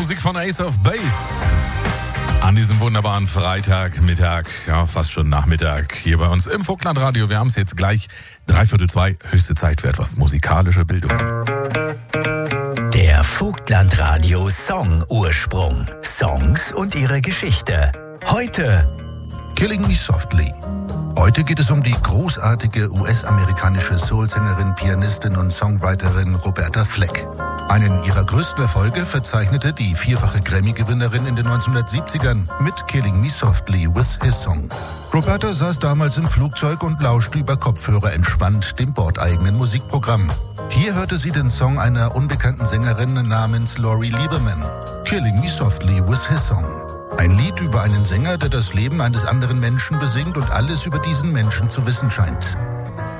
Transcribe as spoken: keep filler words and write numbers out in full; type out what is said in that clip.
Musik von Ace of Base. An diesem wunderbaren Freitagmittag, ja fast schon Nachmittag, hier bei uns im Vogtlandradio. Wir haben es jetzt gleich dreiviertel zwei, höchste Zeit für etwas musikalische Bildung. Der Vogtlandradio Song Ursprung. Songs und ihre Geschichte. Heute Killing Me Softly. Heute geht es um die großartige U S-amerikanische Soul-Sängerin, Pianistin und Songwriterin Roberta Fleck. Einen ihrer größten Erfolge verzeichnete die vierfache Grammy-Gewinnerin in den neunzehnhundertsiebzigern mit Killing Me Softly with His Song. Roberta saß damals im Flugzeug und lauschte über Kopfhörer entspannt dem bordeigenen Musikprogramm. Hier hörte sie den Song einer unbekannten Sängerin namens Lori Lieberman. Killing Me Softly with His Song. Ein Lied über einen Sänger, der das Leben eines anderen Menschen besingt und alles über diesen Menschen zu wissen scheint.